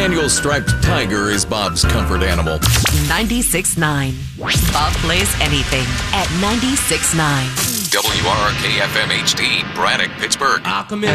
Daniel Striped Tiger is Bob's comfort animal. 96.9. Bob plays anything at 96.9. WRRK FM HD, Braddock, Pittsburgh.